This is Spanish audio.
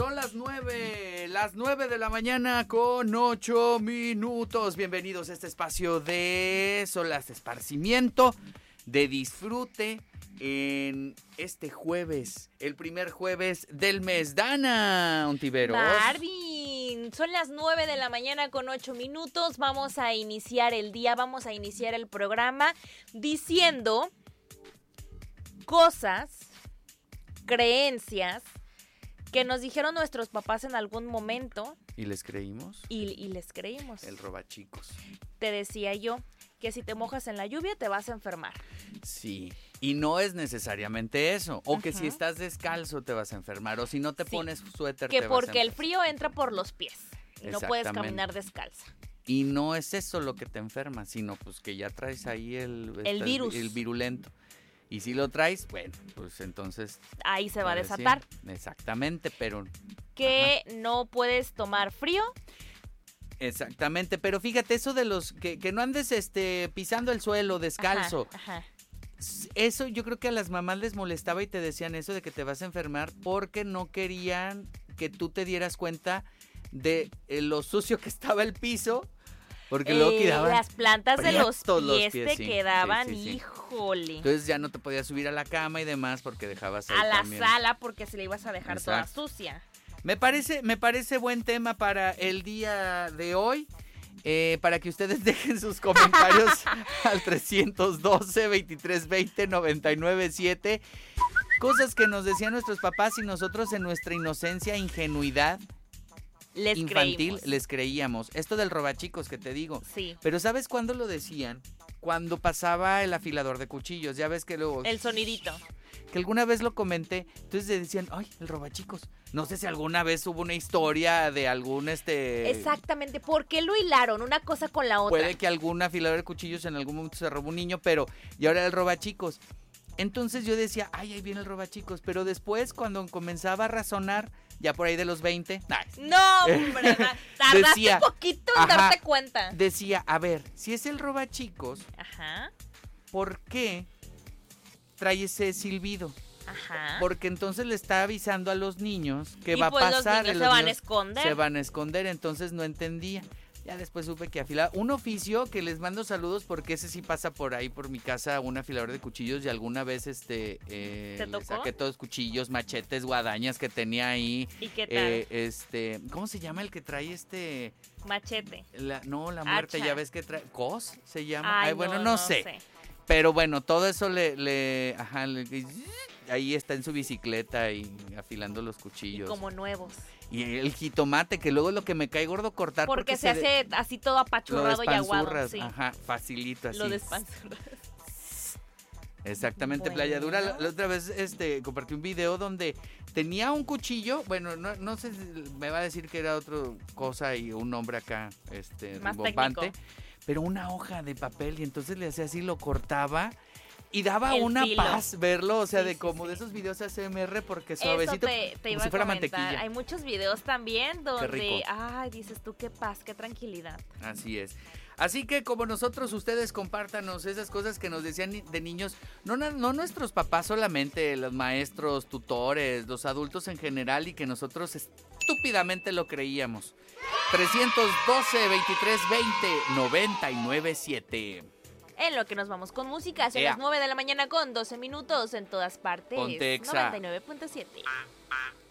Son las 9 de la mañana con 8 minutos. Bienvenidos a este espacio de solas esparcimiento, de disfrute en este jueves, el primer jueves del mes. Dana Ontiveros. Marvin, son las 9 de la mañana con 8 minutos. Vamos a iniciar el día, vamos a iniciar el programa diciendo cosas, creencias que nos dijeron nuestros papás en algún momento. ¿Y les creímos? Y les creímos. El robachicos. Te decía yo que si te mojas en la lluvia te vas a enfermar. Sí, y no es necesariamente eso. O que si estás descalzo te vas a enfermar. O si no te pones suéter que te vas a porque el frío entra por los pies. Y no puedes caminar descalza. Y no es eso lo que te enferma, sino pues que ya traes ahí el virus. El virulento. Y si lo traes, bueno, pues entonces... ahí se va a desatar. Exactamente, pero... que no puedes tomar frío. Exactamente, pero fíjate, eso de los... que no andes pisando el suelo descalzo. Ajá. Eso yo creo que a las mamás les molestaba y te decían eso de que te vas a enfermar porque no querían que tú te dieras cuenta de lo sucio que estaba el piso. Porque luego quedaban las plantas de los pies te sí, quedaban, sí. Híjole. Entonces ya no te podías subir a la cama y demás porque dejabas ahí a la también. sala porque se le ibas a dejar Exacto. toda sucia. Me parece buen tema para el día de hoy. Para que ustedes dejen sus comentarios al 312-2320-997. Cosas que nos decían nuestros papás y nosotros en nuestra inocencia, ingenuidad infantil les creíamos. Esto del robachicos que te digo. Sí. Pero ¿sabes cuándo lo decían? Cuando pasaba el afilador de cuchillos. Ya ves que luego... el sonidito. Que alguna vez lo comenté. Entonces decían, ay, el robachicos. No sé si alguna vez hubo una historia de algún Exactamente. ¿Por qué lo hilaron una cosa con la otra? Puede que algún afilador de cuchillos en algún momento se robó un niño, pero... y ahora el robachicos. Entonces yo decía, ay, ahí viene el robachicos. Pero después, cuando comenzaba a razonar, ya por ahí de los 20... No, hombre, tardaste un poquito en darte cuenta. Decía, a ver, si es el robachicos, ¿por qué trae ese silbido? Porque entonces le está avisando a los niños que va a pasar. Los niños se van a esconder. Se van a esconder, entonces no entendía. Ya después supe que afilaba. Un oficio que les mando saludos porque ese sí pasa por ahí, por mi casa, un afilador de cuchillos y alguna vez ¿te tocó? le saqué todos cuchillos, machetes, guadañas que tenía ahí. ¿Y qué tal? ¿Cómo se llama el que trae machete? la muerte, Hacha. Ya ves que trae, ¿cos se llama? Ay, bueno, no sé. Pero bueno, todo eso ahí está en su bicicleta y afilando los cuchillos. Y como nuevos. Y el jitomate, que luego lo que me cae gordo cortar. Porque se hace así todo apachurrado y aguado. Sí. Facilito así. Lo despanzurras. Exactamente, bueno. Playa Dura. La otra vez compartí un video donde tenía un cuchillo. Bueno, no sé si me va a decir que era otra cosa y un nombre acá, más bombante. técnico. Pero una hoja de papel y entonces le hacía así, lo cortaba. Y daba una filo. Paz verlo, o sea, de esos videos ASMR porque suavecito, te como iba si fuera a comentar. mantequilla. Hay muchos videos también donde, qué rico. Ay, dices tú, qué paz, qué tranquilidad. Así es. Así que como nosotros, ustedes compártanos esas cosas que nos decían de niños, no nuestros papás solamente, los maestros, tutores, los adultos en general y que nosotros estúpidamente lo creíamos. 312-2320-997. En lo que nos vamos con música, son las 9 de la mañana con 12 minutos en todas partes. Ponte Exa. 99.7.